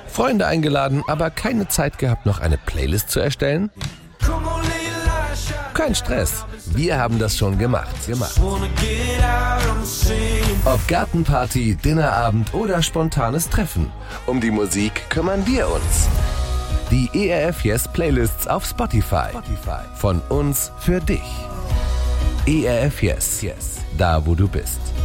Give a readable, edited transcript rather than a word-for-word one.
Freunde eingeladen, aber keine Zeit gehabt, noch eine Playlist zu erstellen? Kein Stress, wir haben das schon gemacht. Ob Gartenparty, Dinnerabend oder spontanes Treffen, um die Musik kümmern wir uns. Die ERF Yes Playlists auf Spotify. Von uns für dich. ERF Yes, da wo du bist.